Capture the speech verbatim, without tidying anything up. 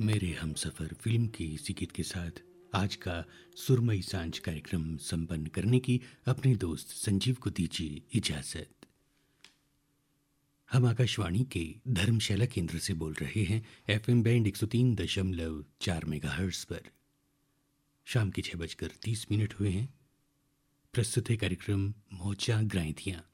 मेरे हमसफर फिल्म की इसी गीत के साथ आज का सुरमई सांझ कार्यक्रम संपन्न करने की अपने दोस्त संजीव को दीजिए इजाजत। हम आकाशवाणी के धर्मशाला केंद्र से बोल रहे हैं एफएम बैंड एक सौ तीन दशमलव चार मेगाहर्ट्ज पर। शाम के छह बजकर तीस मिनट हुए हैं। प्रस्तुत है कार्यक्रम मोचा ग्रांथियाँ।